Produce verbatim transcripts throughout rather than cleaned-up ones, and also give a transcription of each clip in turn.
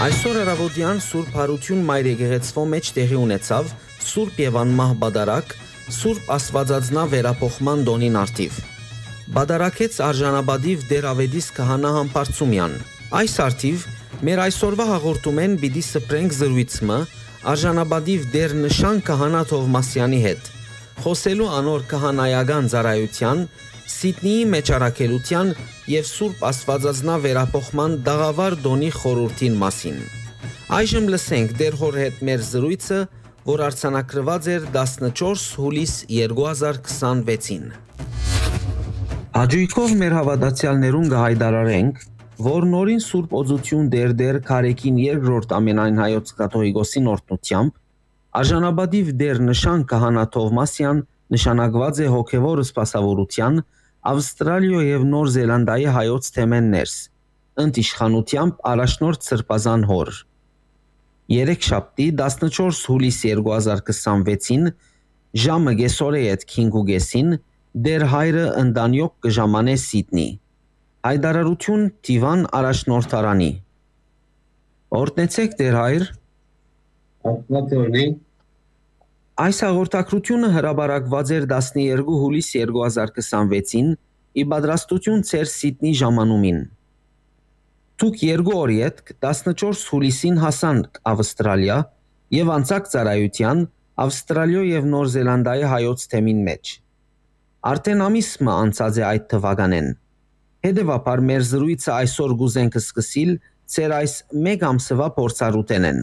Այսօր առավոտյան Սուրբ Հարություն Մայր եկեղեցվո մեջ տեղի ունեցավ Սուրբ եւ անմահ բադարակ, Սուրբ Աստվածածնա վերափոխման դոնին արդիվ։ Բադարակեց արժանաբադիվ Դեր Ավետիս քահանա Համբարձումյան։ Այս արդիվ մեր այսօրվա հաղորդումեն պիտի սփռենք զրույցը արժանաբադիվ Դեր Նշան քահանա Թովմասյանի հետ, խոսելու անոր քահանայական ծառայության, Սիդնեի մեջարակելության եւ Սուրբ Աստվածածնա վերափոխման դաղավար դոնի խորհրդին մասին։ Այժմ լսենք Դեր հոր հետ մեր զրույցը, որ արձանագրված էր տասնչորս հուլիս երկու հազար քսանվեցին։ Հաջույքով մեր հավատացյալներուն կհայտարարենք, որ նորին Սուրբ Օծություն Դեր Դեր Քարեկին երկրորդ ամենայն հայոց կաթողիկոսի օրհնությամբ արժանաբադիվ Դեր Նշան քահանա Թովմասյան նշանակված է հոգևոր սպասավորության Ավստրալիա եւ Նոր Զելանդիայի հայոց թեմեններս, ընտիշխանությամբ առաջնորդ Սրբազան հոր։ Երեքշաբթի տասնչորս հուլիս երկու հազար քսանվեցին ժամը գեսորե այդ քինգուգեսին Դեր հայրը ընդանյոք կժամանե Սիդնի։ Հայդարարություն Տիվան առաջնորդարանի։ Օրհնեցեք Դեր հայր։ Ատմատորնի Այս հաղորդակցությունը հրաբարակված էր տասներկու հուլիս երկու հազար քսանվեցին ի պատրաստություն ծեր Սիդնի ժամանումին։ Դուք երկու օրի հետ տասնչորս հուլիսին հասանք Ավստրալիա եւ անցակ ծառայության Ավստրալիա եւ Նոր Զելանդիայի հայոց թեմին մեջ։ Արդեն ամիսը անցած է այդ թվականեն։ Հետևաբար մեր զրույցը այսօր գուզենք սկսել ծեր այս մեկ ամսվա փորձառութենեն։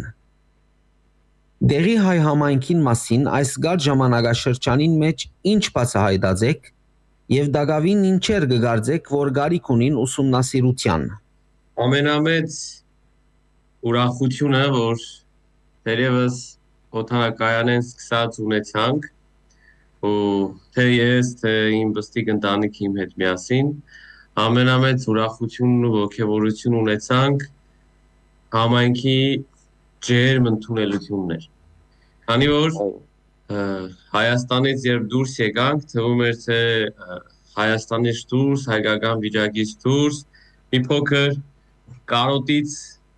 Դերի հայ համայնքին մասին այս գար ժամանակաշրջանին մեջ ինչ բացահայտած եւ դակավին ինչեր կգարձեք, որ գարիք ունին ուսումնասիրության։ Ամենամեծ ուրախությունը, որ դերևս օթարակայանեն սկսած ունեցանք, ու թե ես, թե իմ բստիկ ընտանիքի իմ հետ միասին, ամենամեծ ուրախությունն ու ոգևորություն ունեցանք համայնքի ջերմ ընդունելությունն էր։ Քանի որ Հայաստանից երբ դուրս եկանք, թվում էր թե Հայաստանից դուրս, հայկական վիճակից դուրս, մի փոքր կարոտից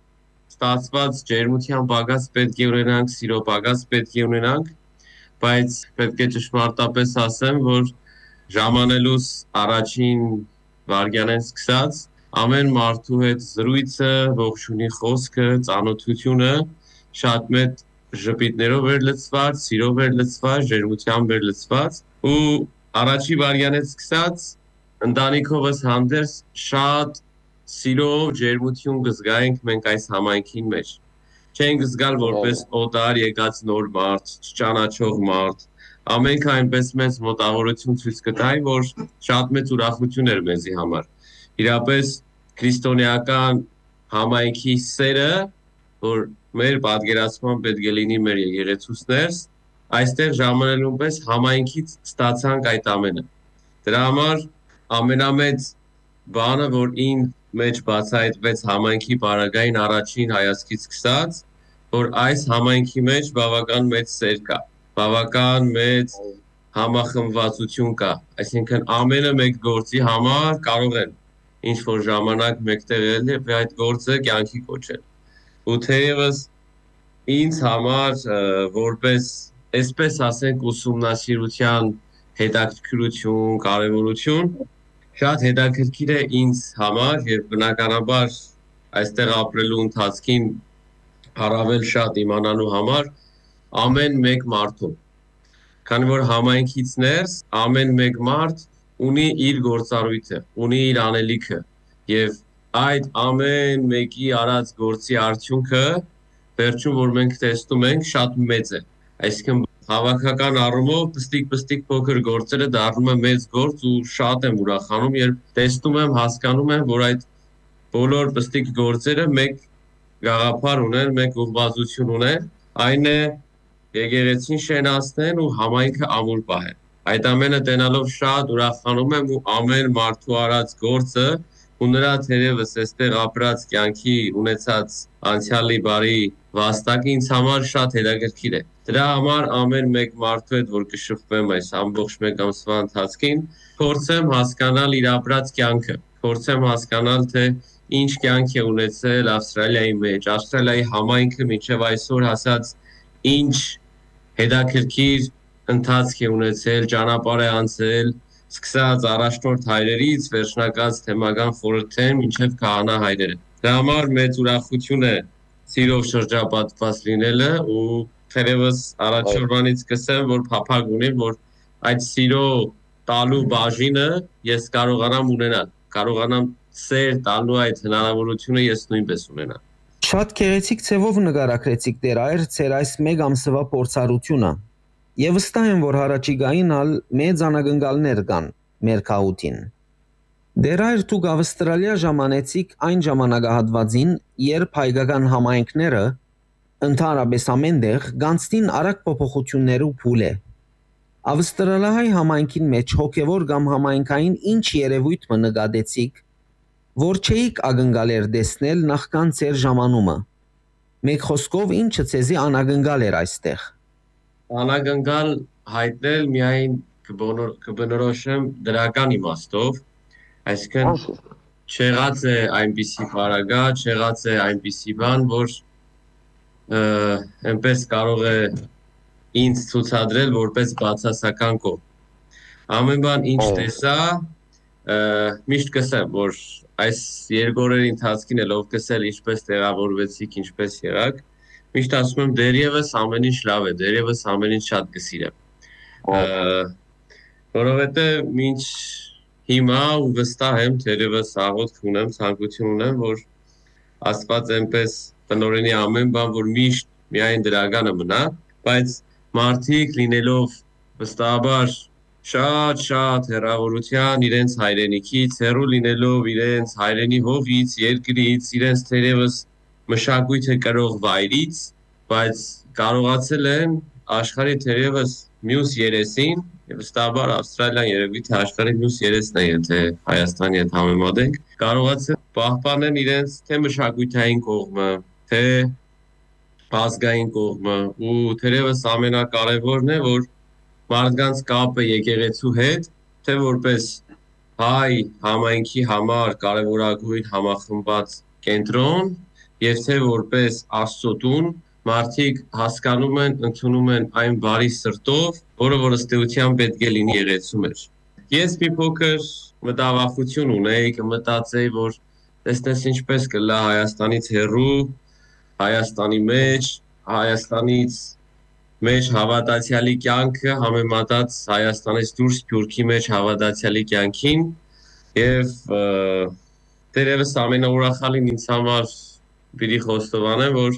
ստացված ջերմության պակաս պետք է ունենանք, սիրո պակաս պետք է ունենանք, բայց պետք է ճշմարտապես ասեմ, որ ժամանելուց առաջին վայրկյանից սկսած ամեն մարդու հետ զրույցը, ողջունի խոսքը, ծանոթությունը շատ մեծ ժպիտներով էր լցված, սիրով էր լցված, ջերմությամբ էր լցված ու առաջի վայրկյանից սկսած ընտանիքովս հանդերձ շատ սիրով ջերմություն կզգայինք մենք այս համայնքին մեջ։ Չենք զգալ որպես օտար եկած նոր մարդ, չճանաչող մարդ, ամենք այնպես մեծ մոտավորություն ցույց կտային, որ շատ մեծ ուրախություն էր մեզի համար։ Իրապես քրիստոնեական համայնքի սերը, որ մեր պատկերացման պետք է լինի մեր եկեղեցուներս, այստեղ ժամանելուն պես համայնքից ստացանք այդ ամենը։ Դրա համար ամենամեծ բանը, որ ին մեջ բացահայտվեց համայնքի բարակային առաջին հայացքից սկսած, որ այս համայնքի մեջ բավական մեծ սեր կա, բավական մեծ համախմբվածություն կա, այսինքն ամենը մեկ գործի համար կարող են ինչ որ ժամանակ մեկտեղ ելնել եւ այդ գործը կյանքի կոչել։ Ու թեևս ինձ համար որպես այսպես ասենք ուսումնասիրության հետաքրքրություն, կարևորություն շատ հետաքրքիր է ինձ համար եւ բնականաբար այստեղ ապրելու ընթացքին առավել շատ իմանալու համար ամեն մեկ մարդու։ Քանի որ համայնքից ներս ամեն մեկ մարդ ունի իր գործառույթը, ունի իր անելիքը եւ այդ ամեն մեկի արած գործի արդյունքը վերջում որ մենք տեսնում ենք շատ մեծ է։ Այսինքն հավաքական առումով պստիկ-պստիկ փոքր գործերը դառնում են մեծ գործ ու շատ եմ ուրախանում, երբ տեսնում եմ, հասկանում եմ, որ այդ բոլոր պստիկ գործերը մեկ գաղափար ունեն, մեկ ուղղվածություն ունեն, այն է եկեղեցին շենացնեն ու համայնքը ամուր պահեն։ Այդ ամենը տենալով շատ ուրախանում եմ ու ամեն մարդու արած գործը ու նրա թերևս այստեղ ապրած կյանքի ունեցած անցյալի բարի վաստակը ինձ համար շատ հետաքրքիր է։ Դրա համար ամեն մեկ մարդու հետ որ կշփվեմ այս ամբողջ մեկ ամսվա ընթացքին, փորձեմ հասկանալ իր ապրած կյանքը, փորձեմ հասկանալ թե ինչ կյանք է ունեցել Ավստրալիայի մեջ, Ավստրալիայի համայնքը մինչև այսօր հասած ինչ հետաքրքիր ընթացք է ունեցել, ճանապարհ է անցել, սկսած առաջնորդ հայրերից, վերջնակած թեմական խորհրդեն մինչև քահանա հայրերը։ Դրա համար մեծ ուրախություն է սիրով շրջապատված լինելը ու թերևս առաջորդանից սկսեմ, որ փափագ ունեմ, որ այդ սիրո տալու բաժինը ես կարողանամ ունենալ, կարողանամ սեր տալու այդ հնարավորությունը ես նույնպես ունենամ։ Շատ գեղեցիկ ցևով նկարագրեցիք դեր այր ծեր այս մեկ ամսվա փորձառությունը։ Եվ վստահ եմ, որ հարաճիգային ալ մեծ անագնգալներ կան մեր քահութին։ Դեր այր դուք Ավստրալիա ժամանեցիք այն ժամանակահատվածին, երբ հայկական համայնքները ընդհանրապես ամենտեղ գանցին արագ փոփոխություններ ու փուլ է։ Ավստրալիայի համայնքին մեջ հոգևոր կամ համայնքային ինչ երևույթ մնկադեցիք, որ չէիք ագնկալեր տեսնել նախքան ծեր ժամանումը։ Մեկ խոսքով ինչը ցեզի անագնկալ էր այստեղ։ Անագնկալ հայտնել միայն կբնորոշեմ դրական իմաստով, այսինքն չեղած է այնպիսի բարագա, չեղած է այնպիսի բան, որ այնպես կարող է ինձ ցուցադրել որպես բացասական կողմ։ Ամեն բան ինչ տեսա, միշտ կսեմ, որ այս երկու օրերի ընթացքին էլ ով կսել ինչպես տեղավորվեցիք, ինչպես եղաք, միշտ ասում եմ դերևս ամեն ինչ լավ է, դերևս ամեն ինչ շատ կսիրեմ։ Որովհետև մինչ հիմա ու վստահ եմ, դերևս աղոթք ունեմ, ցանկություն ունեմ, որ Աստված այնպես տնօրենի ամեն բան, որ միշտ միայն դրականը մնա, բայց մարդիկ լինելով վստահաբար շատ-շատ հեռավորության իրենց հայրենիքից, հեռու լինելով իրենց հայրենի հողից, երկրից, իրենց թերևս մշակույթը կրող վայրից, բայց կարողացել են աշխարհի թերևս մյուս երեսին, եւ վստահաբար Ավստրալիան երևի թե աշխարհի մյուս երեսն է, եթե Հայաստանի հետ համեմատենք, կարողացել պահպանել իրենց թե մշակութային կողմը, թե ազգային կողմը ու թերևս ամենակարևորն է, որ մարդկանց կապը եկեղեցու հետ, թե որպես հայ համայնքի համար կարևորագույն համախմբած կենտրոն եւ թե որպես Աստծո տուն, մարդիկ հասկանում են, ընդունում են այն բարի սրտով, որը որ ըստ էության պետք է լինի եկեղեցու մեջ։ Ես մի փոքր մտավախություն ունեի, կմտածեի, որ տեսնես ինչպես կլա Հայաստանից հեռու, Հայաստանի մեջ, Հայաստանից մեջ հավատացյալի կյանքը համեմատած Հայաստանից դուրս Սփյուռքի մեջ հավատացյալի կյանքին եւ դերևս ամենաուրախալին ինձ համար պիտի խոստովանեմ, որ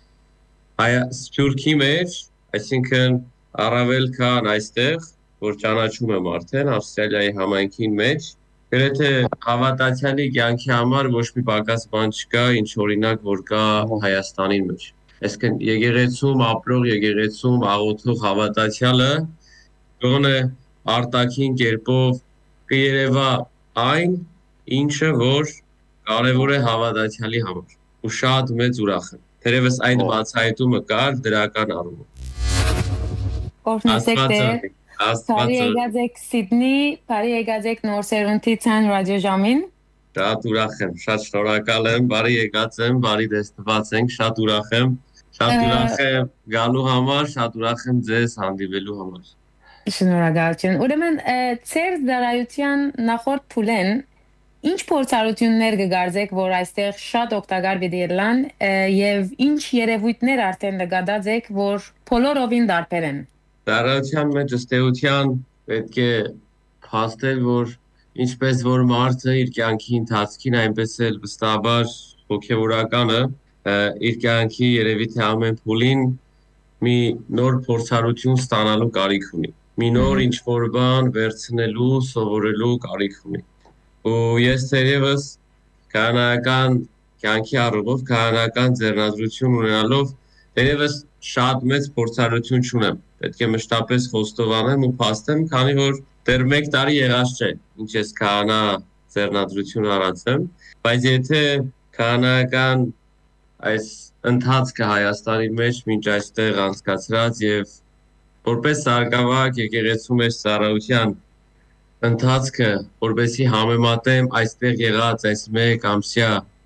Սփյուռքի մեջ, այսինքն առավել քան այստեղ, որ ճանաչում եմ արդեն Ավստրալիայի համայնքին մեջ, գրեթե հավատացյալի կյանքի համար ոչ մի պակաս բան չկա, ինչ օրինակ որ կա Հայաստանի մեջ։ Այսինքն եկեղեցում ապրող, եկեղեցում աղոթող հավատացյալը գոնե արտաքին կերպով կերևա այն, ինչը որ կարևոր է հավատացյալի համար։ Ու շատ մեծ ուրախ եմ։ Թերևս այդ բացահայտումը կար դրական առումով։ Օրհնեցեք Տեր։ Բարի եկած եք Սիդնի, բարի եկած եք Նոր Սերունդի ցան ռադիո ժամին։ Շատ ուրախ եմ, շատ շնորհակալ եմ, բարի եկած եմ, բարի տեսնված ենք, շատ ուրախ եմ, շատ ուրախ եմ գալու համար, շատ ուրախ եմ ձեզ հանդիպելու համար։ Շնորհակալություն։ Ուրեմն ծեր դարայության նախորդ փուլեն ինչ փորձառություններ կգարձեք, որ այստեղ շատ օգտակար պիտի լինեն եւ ինչ երևույթներ արդեն նկատած եք, որ բոլորովին տարբեր են։ Դարայության մեջ ըստ էության պետք է փաստել, որ ինչպես որ մարդը իր կյանքի ընթացքին, այնպես էլ վստահաբար հոգեվորականը իր կյանքի երևի թե ամեն փուլին մի նոր փորձառություն ստանալու կարիք ունի։ Մի նոր ինչ-որ բան վերցնելու, սովորելու կարիք ունի։ Ու ես թերևս քահանայական կյանքի առումով, քահանայական ձեռնադրություն ունենալով թերևս շատ մեծ փորձառություն չունեմ։ Պետք է մշտապես խոստովանեմ ու փաստեմ, քանի որ դեռ մեկ տարի եղած չէ, ինչ ես քահանա ձեռնադրություն առածեմ, բայց եթե քահանայական այս ընթացքը Հայաստանի մեջ մինչ այստեղ անցկացրած եւ որպես սարգսավարակ եկեղեցու մեջ ծառայության ընթացքը, որպեսզի համեմատեմ այստեղ եղած այս մեկ ամսյա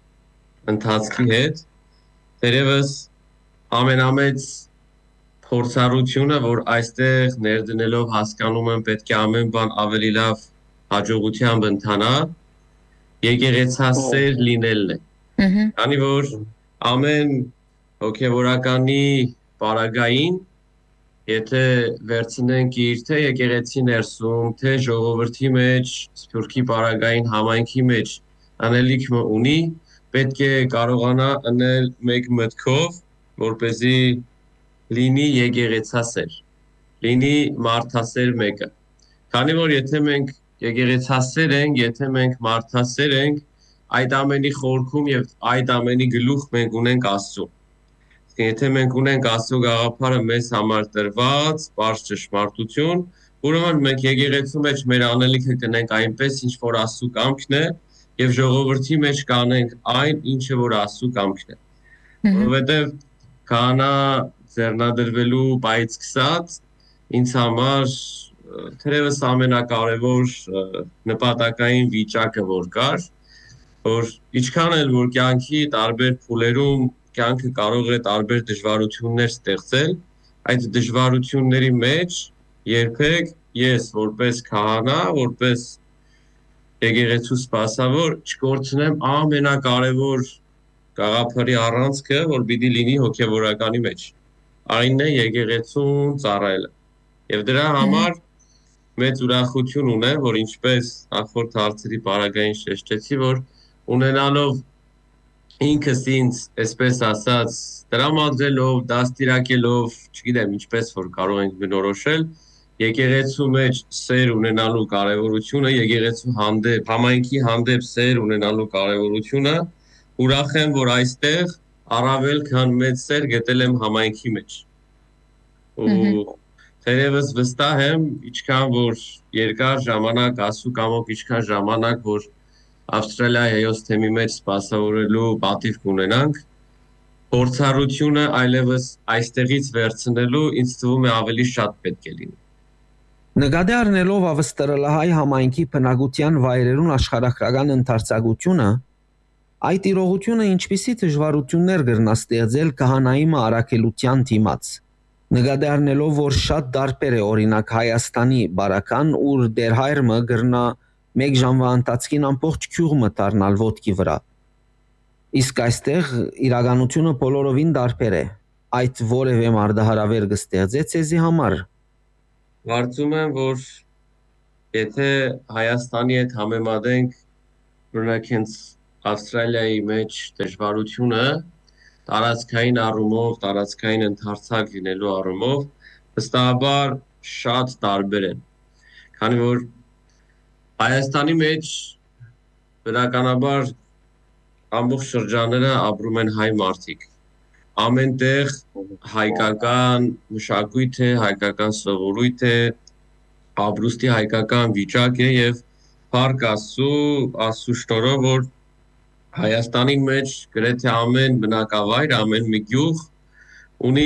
ընթացքի հետ, դերևս ամենամեծ փորձառությունը, որ այստեղ ներդնելով հասկանում եմ պետք է ամեն բան ավելի լավ հաջողությամբ ընթանա, եկեղեցասեր լինելն է։ Քանի որ ամեն հոգևորականի պարագային, եթե վերցնենք իր թե եկեղեցի ներսում, թե ժողովրդի մեջ, սփյուռքի պարագային համայնքի մեջ անելիքը ունի, պետք է կարողանա անել մեկ մտքով, որպեսզի լինի եկեղեցասեր, լինի մարդասեր մեկը։ Քանի որ եթե մենք եկեղեցասեր ենք, եթե մենք մարդասեր ենք, այդ ամենի խորքում եւ այդ ամենի գլուխ մենք ունենք Աստծո։ Եթե մենք ունենք Աստծո գաղափարը մեզ համար տրված, բարձ ճշմարտություն, ուրեմն մենք եկեղեցու մեջ մեր անելիքը կնենք այնպես, ինչ որ Աստծո կամքն է, եւ ժողովրդի մեջ կանենք այն, ինչը որ Աստծո կամքն է։ Որովհետեւ քահանա ձեռնադրվելու բայից սկսած ինձ համար թերևս ամենակարևոր նպատակային վիճակը որ կար, որ ինչքան էլ որ կյանքի տարբեր փուլերում կյանքը կարող է տարբեր դժվարություններ ստեղծել, այդ դժվարությունների մեջ երբեք ես որպես քահանա, որպես եկեղեցու սպասավոր չկորցնեմ ամենակարևոր գաղափարի առանցքը, որ պիտի լինի հոգևորականի մեջ։ Այն է եկեղեցուն ծառայելը։ Եվ դրա համար մեծ ուրախություն ունեմ, որ ինչպես նախորդ հարցերի պարագային շեշտեցի, որ ունենալով ինքս ինձ, այսպես ասած, տրամադրելով, դաստիարակելով, չգիտեմ ինչպես որ կարող ենք բնորոշել, եկեղեցու մեջ սեր ունենալու կարևորությունը, եկեղեցու հանդեպ, համայնքի հանդեպ սեր ունենալու կարևորությունը, ուրախ եմ, որ այստեղ առավել քան մեծ սեր գտել եմ համայնքի մեջ։ Ու թերևս վստահ եմ, ինչքան որ երկար ժամանակ, ասու կամոք ինչքան ժամանակ, որ Ավստրալիայի հեոս թեմի մեջ սպասավորելու պատիվ կունենանք, փորձառությունը այլևս այստեղից վերցնելու ինձ թվում է ավելի շատ պետք է լինի։ Նկատի առնելով ավստրալիահայ համայնքի բնակության վայրերուն աշխարհագրական ընդարձակությունը, այդ իրողությունը ինչպիսի դժվարություններ կրնա ստեղծել քահանայի առաքելության դիմաց։ Նկատի առնելով, որ շատ դարբեր է օրինակ Հայաստանի բարական, ուր դերհայրը կրնա մեկ ժամվա ընթացքին ամբողջ գյուղը դառնալ ոտքի վրա։ Իսկ այստեղ իրականությունը բոլորովին դարբեր է։ Այդ որևէ մարդահրավեր կստեղծե ցեզի համար։ Կարծում եմ, որ եթե Հայաստանի հետ համեմատենք, օրինակ հենց Ավստրալիայի մեջ դժվարությունը տարածքային առումով, տարածքային ընդարձակ լինելու առումով վստահաբար շատ տարբեր են։ Քանի որ Հայաստանի մեջ բնականաբար ամբողջ շրջանները ապրում են հայ մարդիկ։ Ամենտեղ հայկական մշակույթ է, հայկական սովորույթ է, ապրուստի հայկական վիճակ է եւ փառք Աստծո, Աստծո շնորհով, որ Հայաստանի մեջ գրեթե ամեն բնակավայր, ամեն մի գյուղ ունի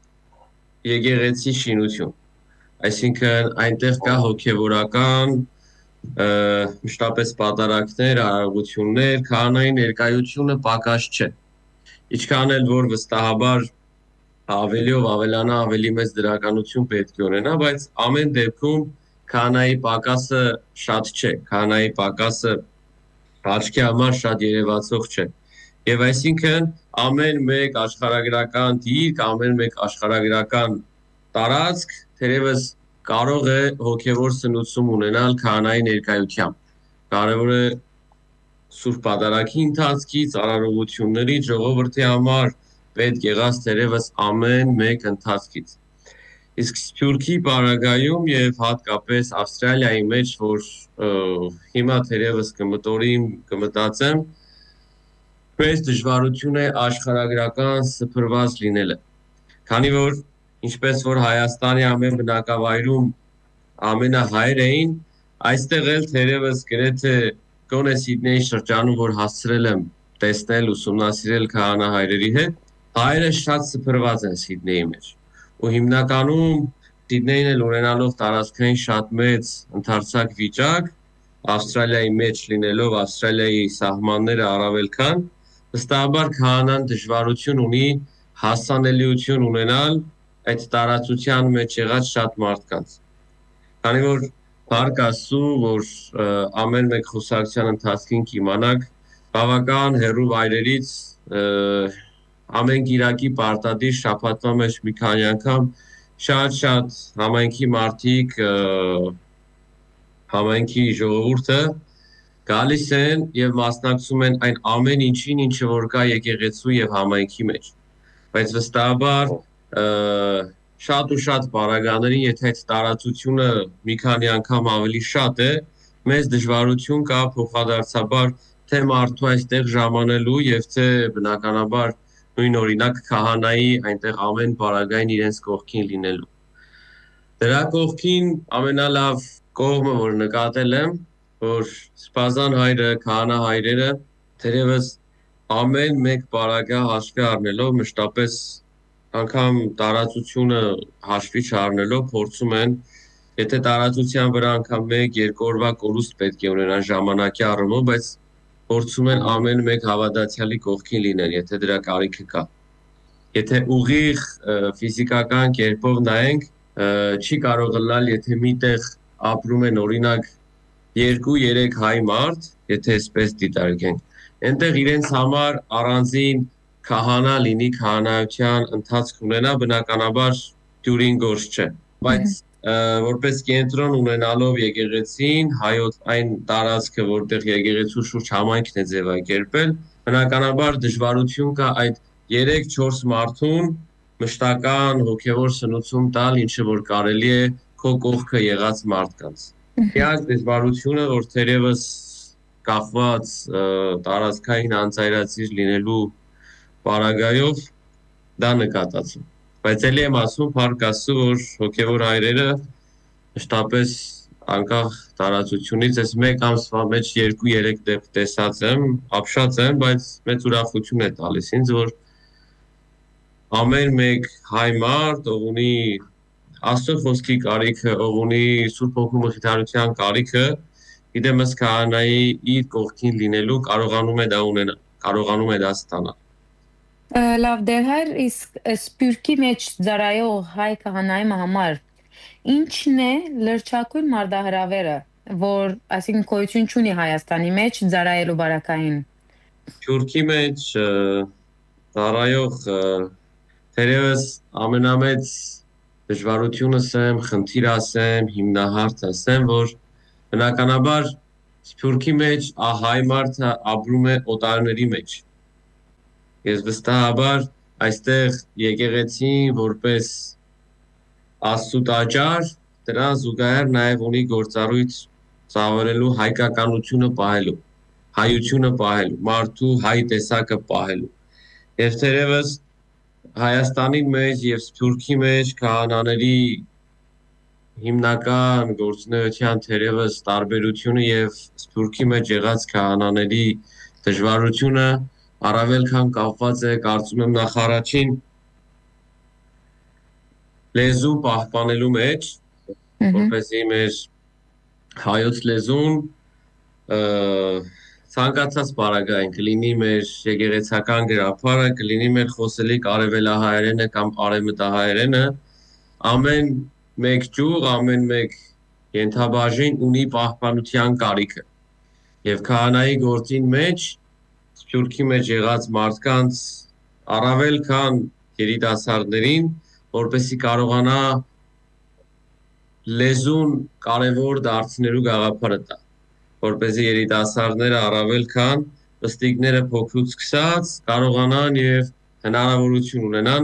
եկեղեցի շինություն։ Այսինքն այնտեղ կա հոգևորական մշտապես պատարակներ, արարողություններ, քահանայի ներկայությունը պակաս չէ։ Ինչքան էլ որ վստահաբար ավելիով ավելանա, ավելի մեծ դրականություն պետք է ունենա, բայց ամեն դեպքում քահանայի պակասը շատ չէ, քահանայի պակասը աչքի համար շատ երևացող չէ։ Եվ այսինքն ամեն մեկ աշխարհագրական դիրք, ամեն մեկ աշխարհագրական տարածք թերևս կարող է հոգևոր սնուցում ունենալ քահանայի ներկայությամբ։ Կարևոր է Սուրբ Պատարագի ընթացքից, արարողությունների ժողովրդի համար պետք եղած թերևս ամեն մեկ ընթացքից։ Իսկ Սփյուռքի պարագայում եւ հատկապես Ավստրալիայի մեջ, որ հիմա թերևս կմտորիմ, կմտածեմ, մեծ դժվարություն է աշխարհագրական սփռված լինելը։ Քանի որ ինչպես որ Հայաստանի ամեն բնակավայրում ամենահայր էին, այստեղ էլ թերևս գրեթե գոնե Սիդնեյի շրջանում, որ հասցրել եմ տեսնել, ուսումնասիրել քահանահայրերի հետ, հայերը շատ սփռված են Սիդնեյի մեջ։ Ու հիմնականում Սիդնեյն էլ ունենալով տարածքային շատ մեծ ընդարձակ վիճակ, Ավստրալիայի մեջ լինելով Ավստրալիայի սահմանները առավել քան, վստահաբար քահանան դժվարություն ունի հասանելիություն ունենալ այդ տարածության մեջ եղած շատ մարդկանց։ Քանի որ Փառք Աստծո, որ ամեն մեկ խոսակցության ընթացքին կիմանաք, բավական հեռու վայրերից ամեն գիրակի պարտադիր շաբաթվա մեջ մի քանի անգամ շատ-շատ համայնքի մարդիկ, համայնքի ժողովուրդը գալիս են եւ մասնակցում են այն ամեն ինչին, ինչը որ կա եկեղեցու եւ համայնքի մեջ։ Բայց վստահաբար շատ ու շատ բարագաներին, եթե այդ տարածությունը մի քանի անգամ ավելի շատ է, մեծ դժվարություն կա փոխադարձաբար թե մարդու այստեղ ժամանելու եւ թե բնականաբար նույն օրինակ քահանայի այնտեղ ամեն բարագային իրենց կողքին լինելու։ Դրա կողքին ամենալավ կողմը, որ նկատել եմ, որ սպազան հայրը, քահանա հայրերը թերևս ամեն մեկ բարագա հաշվի առնելով մշտապես անգամ տարածությունը հաշվի չառնելով փորձում են, եթե տարածության վրա անգամ մեկ երկու օրվա կորուստ պետք է ունենան ժամանակի առումով, բայց փորձում են ամեն մեկ հավատացյալի կողքին լինեն, եթե դրա կարիքը կա։ Եթե ուղիղ ֆիզիկական կերպով նայենք, չի կարող լինալ, եթե միտեղ ապրում են օրինակ երկու երեք հայ մարդ, եթե այսպես դիտարկենք, այնտեղ իրենց համար առանձին քահանա լինի, քահանայության ընթացք ունենա, բնականաբար դյուրին գործ չէ, բայց որպես կենտրոն ունենալով եկեղեցին, հայոց այն տարածքը, որտեղ եկեղեցու շուրջ համայնքն է ձևակերպել, բնականաբար դժվարություն կա այդ երեք չորս մարդուն մշտական հոգևոր սնուցում տալ, ինչը որ կարելի է քո կողքը եղած մարդկանց։ Միակ դժվարությունը, որ թերևս կախված տարածքային անձայրացիր լինելու պարագայով դա նկատացում։ Բայց ելի եմ ասում, Փառք Աստծո, որ հոգևոր հայրերը մշտապես անկախ տարածությունից այս մեկ ամսվա մեջ երկու երեք դեպք տեսած եմ, ապշած եմ, բայց մեծ ուրախություն է տալիս ինձ, որ ամեն մեկ հայ մարդ, ով ունի Աստծո խոսքի կարիքը, ով ունի Սուրբ Հոգու մխիթարության կարիքը, գիտեմ ըստ քահանայի իր կողքին լինելու կարողանում է դա ունենալ, կարողանում է դա ստանալ։ Լավ դերհայր, իսկ սպյուրքի մեջ ծառայող հայ քահանայի համար ինչն է լրջակույն մարտահրավերը, որ այսինքն գոյություն չունի Հայաստանի մեջ ծառայելու բարակային։ Սպյուրքի մեջ ծառայող թերևս ամենամեծ դժվարությունը ասեմ, խնդիր ասեմ, հիմնահարց ասեմ, որ բնականաբար սպյուրքի մեջ հայ մարդը ապրում է օտարների մեջ։ Ես վստահաբար այստեղ եկեղեցին որպես Աստծո տաճար, դրան զուգահեռ նաև ունի գործառույթ ծավալելու հայկականությունը պահելու, հայությունը պահելու, մարդու հայ տեսակը պահելու։ Եվ թերևս Հայաստանի մեջ եւ Սփյուռքի մեջ քահանաների հիմնական գործունեության թերևս տարբերությունը եւ Սփյուռքի մեջ եղած քահանաների դժվարությունը առավել քան կապված է, կարծում եմ, նախ առաջին լեզու պահպանելու մեջ, որպեսզի մեր հայոց լեզուն ցանկացած բարագային կլինի մեր եկեղեցական գրապարը, կլինի մեր խոսելիք արևելահայերենը կամ արևմտահայերենը, ամեն մեկ ճյուղ, ամեն մեկ ենթաբաժին ունի պահպանության կարիքը։ Եվ քահանայի գործին մեջ, Սփյուռքի մեջ եղած մարդկանց առավել քան երիտասարդներին, որպեսզի կարողանա լեզուն կարևոր դարձնելու գաղափարը տա, որպեսզի երիտասարդները առավել քան պստիկները փոքրուց սկսած կարողանան եւ հնարավորություն ունենան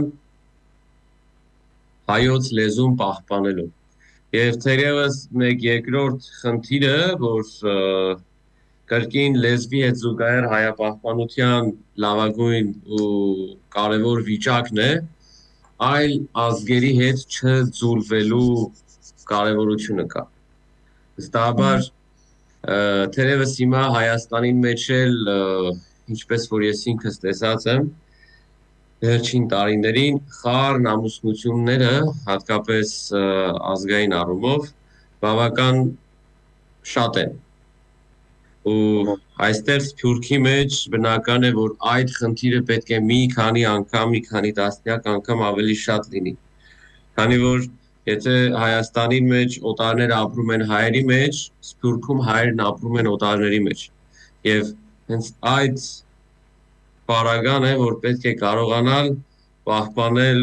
հայոց լեզուն պահպանելու։ Եվ թերևս մեկ երկրորդ խնդիրը, որ կրկին լեզվի հետ զուգահեռ հայապահպանության լավագույն ու կարևոր վիճակն է, այլ ազգերի հետ չձուլվելու կարևորությունը կա։ Վստահաբար թերևս հիմա Հայաստանի մեջ էլ, ինչպես որ ես ինքս տեսած եմ, վերջին տարիներին խառն ամուսնությունները, հատկապես ազգային առումով, բավական շատ են։ ու այստեղ Սփյուռքի մեջ բնական է որ այդ խնդիրը պետք է մի քանի անգամ, մի քանի տասնյակ անգամ ավելի շատ լինի։ Քանի որ եթե Հայաստանի մեջ օտարներ ապրում են հայերի մեջ, Սփյուռքում հայերն ապրում են օտարների մեջ։ Եվ հենց այդ պարագան է, որ պետք է կարողանալ պահպանել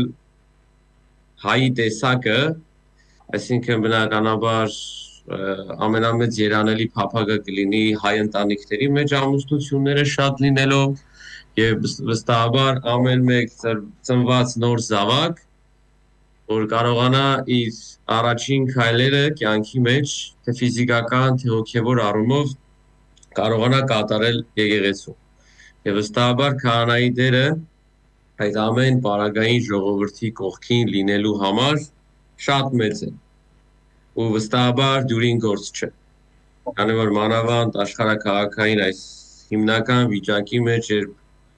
հայի տեսակը, այսինքն բնականաբար ամենամեծ երանելի փափագը կլինի հայ ընտանիքների մեջ ամուսնությունները շատ լինելով եւ վստահաբար ամեն մեկ ծնված նոր զավակ որ կարողանա իր առաջին քայլերը կյանքի մեջ թե ֆիզիկական թե հոգեվոր առումով կարողանա կատարել եկեղեցու եւ վստահաբար քահանայի դերը այդ ամեն պարագային ժողովրդի կողքին լինելու համար շատ մեծ է ու վստահաբար դյուրին գործ չէ։ Քանի որ մանավանդ աշխարհաքաղաքային այս հիմնական վիճակի մեջ երբ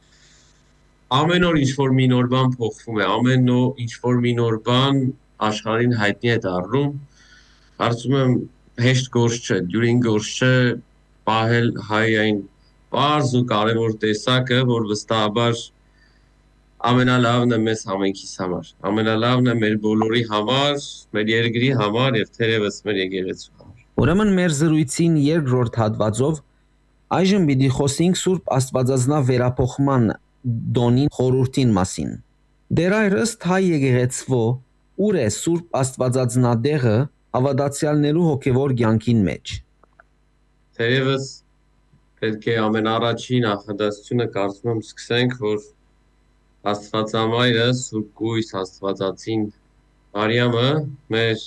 ամեն օր ինչ-որ մի նոր բան փոխվում է, ամեն օր ինչ-որ մի նոր բան աշխարհին հայտնի է դառնում, կարծում եմ հեշտ գործ չէ, դյուրին գործ չէ պահել հայային բարձ ու կարևոր տեսակը, որ վստահաբար ամենալավն է մեզ ամենքիս համար, ամենալավն է մեր բոլորի համար, մեր երկրի համար եւ թերևս մեր եկեղեցու համար։ Ուրեմն մեր զրույցին երկրորդ հատվածով այժմ պիտի խոսենք Սուրբ Աստվածածնա վերափոխման դոնի խորհրդին մասին։ Դեր այրըստ հայ եկեղեցվո ուր է Սուրբ Աստվածածնա դեղը հավատացյալներու հոգևոր կյանքին մեջ։ Թերևս պետք է ամենառաջին նախադասությունը կարծում եմ սկսենք, որ Աստվածամայրը Սուրբ Գույս Աստվածածին Մարիամը մեր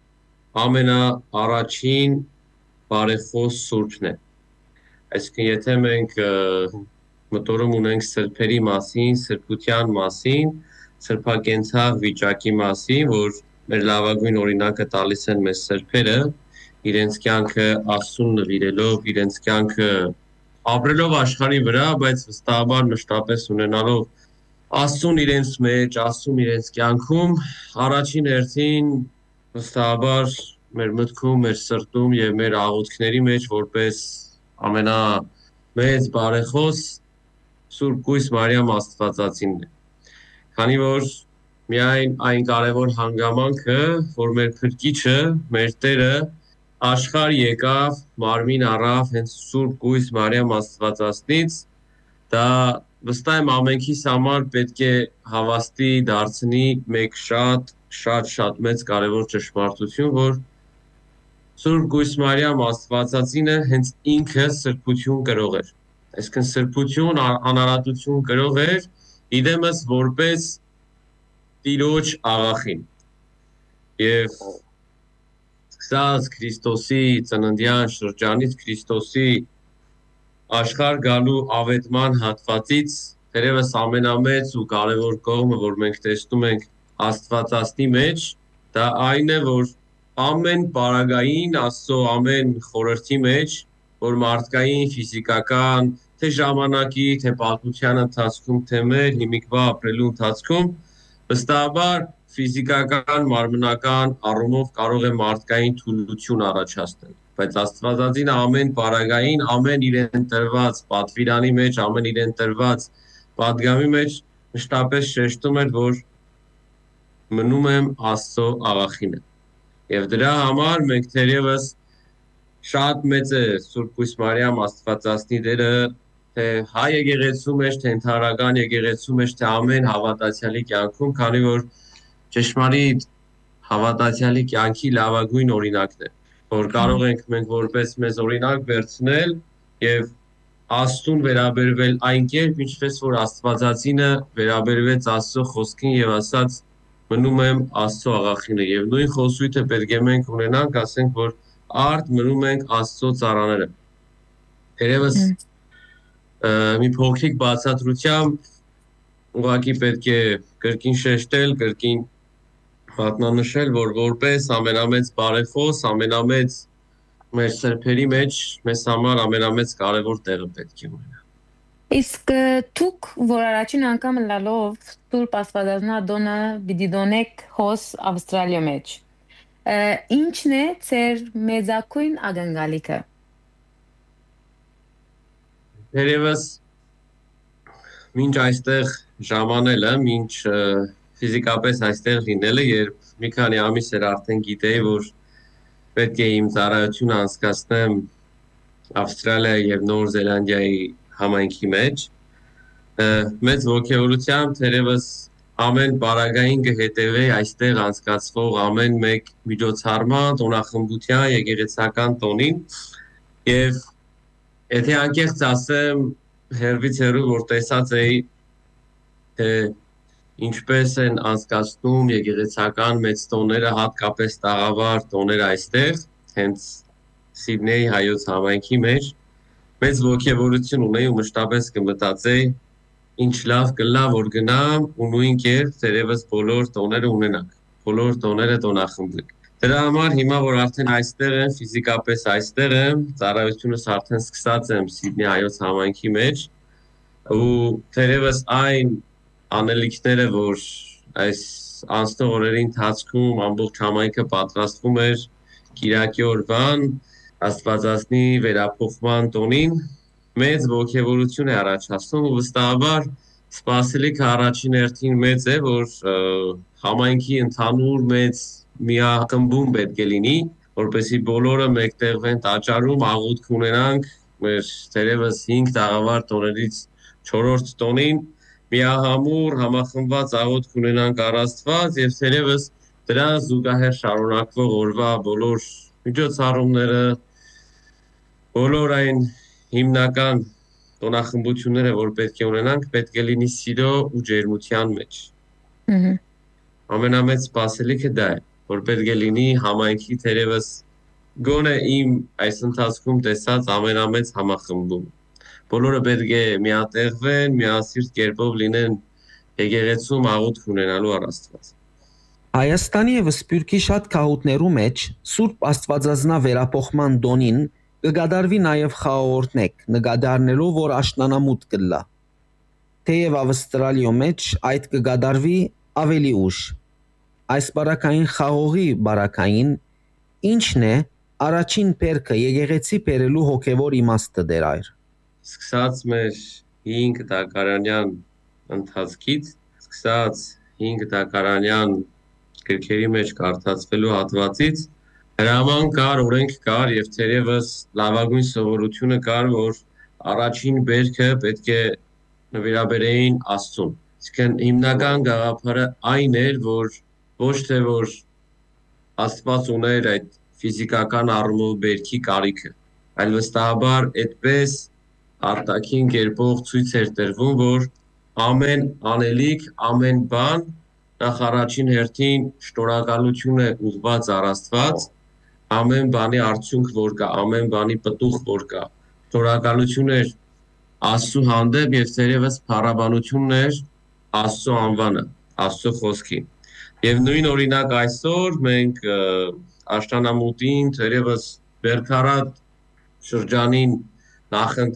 ամենաառաջին բարեխոս Սուրբն է։ Այսինքն եթե մենք մտորում ունենք սրբերի մասին, սրբության մասին, սրբակենցաղ վիճակի մասին, որ մեր լավագույն օրինակը տալիս են մեզ սրբերը, իրենց կյանքը Աստծուն նվիրելով, իրենց կյանքը ապրելով աշխարհի վրա, բայց վստահաբար մշտապես ունենալով Աստծուն իրենց մեջ, Աստծուն իրենց կյանքում, առաջին հերթին վստահաբար մեր մտքում, մեր սրտում եւ մեր աղոթքների մեջ որպես ամենամեծ բարեխոս Սուրբ Գույս Մարիամ Աստվածածինն է։ Քանի որ միայն այն կարևոր հանգամանքը, որ մեր Փրկիչը, մեր Տերը աշխարհ եկավ, մարմին առավ հենց Սուրբ Գույս Մարիամ Աստվածածնից, դա վստահ եմ ամենքիս համար պետք է հավաստի դարձնի մեկ շատ շատ շատ մեծ կարևոր ճշմարտություն, որ Սուրբ Գույս Մարիամ Աստվածածինը հենց ինքը սրբություն կրող էր։ Այսինքն սրբություն, անարատություն կրող էր իդեմս որպես Տիրոջ աղախին։ Եվ սկսած Քրիստոսի ծննդյան շրջանից Քրիստոսի աշխարհ գալու ավետման հատվածից թերևս ամենամեծ ու կարևոր կողմը, որ մենք տեսնում ենք Աստվածածնի մեջ, դա այն է, որ ամեն պարագային Աստծո ամեն խորհրդի մեջ, որ մարդկային, ֆիզիկական, թե ժամանակի, թե պատմության ընթացքում, թե մեր հիմիկվա ապրելու ընթացքում, վստահաբար ֆիզիկական, մարմնական առումով կարող է մարդկային թուլություն առաջացնել, բայց Աստվածածինը ամեն պարագային, ամեն իրեն տրված պատվիրանի մեջ, ամեն իրեն տրված պատգամի մեջ մշտապես շեշտում էր, որ մնում եմ Աստծո աղախինը։ Եվ դրա համար մենք թերևս շատ մեծ է Սուրբ Գույս Մարիամ Աստվածածնի դերը, թե հայ եկեղեցու մեջ, թե ընդհանրական եկեղեցու մեջ, թե ամեն հավատացյալի կյանքում, քանի որ ճշմարիտ հավատացյալի կյանքի լավագույն օրինակն է, որ կարող ենք մենք որպես մեզ օրինակ վերցնել եւ Աստծուն վերաբերվել այն կերպ, ինչպես որ Աստվածածինը վերաբերվեց Աստծո խոսքին եւ ասաց մնում եմ Աստծո աղախինը եւ նույն խոսույթը պետք է մենք ունենանք, ասենք որ արդ մնում ենք Աստծո ծառաները։ Երևս մի փոքրիկ բացատրությամբ ուղղակի պետք է կրկին շեշտել, կրկին պատնանշել, որ որպես ամենամեծ բարեխոս, ամենամեծ մեր սրբերի մեջ մեզ համար ամենամեծ կարևոր տեղը պետք է ունենա։ Իսկ դուք որ առաջին անգամ լալով Սուրբ Աստվածածնա դոնը պիտի դոնեք հոս Ավստրալիա մեջ։ Ինչն է ձեր մեծակույն ակնկալիքը։ Երևս մինչ այստեղ ժամանելը, մինչ ֆիզիկապես այստեղ լինելը, երբ մի քանի ամիս էր արդեն գիտեի, որ պետք է իմ ծառայությունը անցկացնեմ Ավստրալիայի եւ Նոր Զելանդիայի համայնքի մեջ, մեծ ողջավորությամբ թերևս ամեն բարագային կհետևե այստեղ անցկացվող ամեն մեկ միջոցառման, տոնախմբության, եկեղեցական տոնին եւ եթե անկեղծ ասեմ հերվից հեռու որ տեսած էի թե ինչպես են անցկացնում եկեղեցական մեծ տոները, հատկապես տաղավար տոները այստեղ, հենց Սիդնեի հայոց համայնքի մեջ մեծ ողջավորություն ունեի ու մշտապես կմտածեի ինչ լավ կլա որ գնամ ու նույն կերպ թերևս բոլոր տոները ունենանք, բոլոր տոները տոնախմբենք։ Դրա համար հիմա որ արդեն այստեղ եմ, ֆիզիկապես այստեղ եմ, ծառայությունս արդեն սկսած եմ Սիդնեի հայոց համայնքի մեջ ու թերևս այն անելիքները, որ այս անցնող օրերի ընթացքում ամբողջ համայնքը պատրաստվում էր Կիրակի օրվան Աստվածածնի վերափոխման տոնին մեծ ողջավորություն է առաջացնում ու վստահաբար սպասելիքը առաջին հերթին մեծ է, որ համայնքի ընդհանուր մեծ միախմբում պետք է լինի, որպեսզի բոլորը մեկտեղվեն տաճարում, աղոթք ունենանք մեր թերևս հինգ տաղավար տոներից չորրորդ տոնին միահամուռ համախմբված աղոթք ունենանք առ Աստված եւ թերևս դրան զուգահեռ շարունակվող օրվա բոլոր միջոցառումները բոլոր այն հիմնական տոնախմբությունները, որ պետք է ունենանք, պետք է լինի սիրո ու ջերմության մեջ։ Ամենամեծ սպասելիքը դա է, որ պետք է լինի համայնքի թերևս գոնե իմ այս ընթացքում տեսած ամենամեծ համախմբում։ Բոլորը պետք է միատեղվեն, միասիրտ կերպով լինեն եկեղեցում աղոթք ունենալու առ Աստված։ Հայաստանի եւ Սփյուռքի շատ քաղաքներու մեջ Սուրբ Աստվածածնա վերափոխման տոնին կգադարվի նաև խաղաղորդնեք, նկատառնելով, որ աշնանամուտ կլա։ Թեև Ավստրալիո մեջ այդ կգադարվի ավելի ուշ։ Այս բարակային խաղողի բարակային ինչն է առաջին բերքը եկեղեցի բերելու հոգևոր իմաստը դեր այր։ Սկսած մեր հինգ դակարանյան ընթացքից, սկսած հինգ դակարանյան գրքերի մեջ կարդացվելու հատվածից հրաման կար, օրենք կար եւ թերևս լավագույն սովորությունը կար, որ առաջին բերքը պետք է նվիրաբերեին Աստծուն։ Իսկն հիմնական գաղափարը այն էր, որ ոչ թե որ Աստված ուներ այդ ֆիզիկական առումով բերքի կարիքը, այլ վստահաբար այդպես արտաքին կերպով ցույց էր տրվում, որ ամեն անելիք, ամեն բան նախ առաջին հերթին շնորհակալություն է ուղղված առ Աստված, ամեն բանի արդյունք որ կա, ամեն բանի պտուղ որ կա, շնորհակալություն էր Աստծո հանդեպ եւ թերևս փառաբանությունն էր Աստծո անվանը, Աստծո խոսքին։ Եվ նույն օրինակ այսօր մենք աշնանամուտին թերևս Բերքարատ շրջանին նախընդ